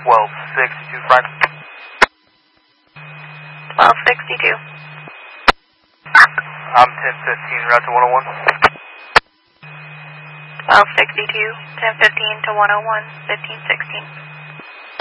1262, Frank. 1262. I'm 1015, route to 101. 1262, 1015 to 101, 1516.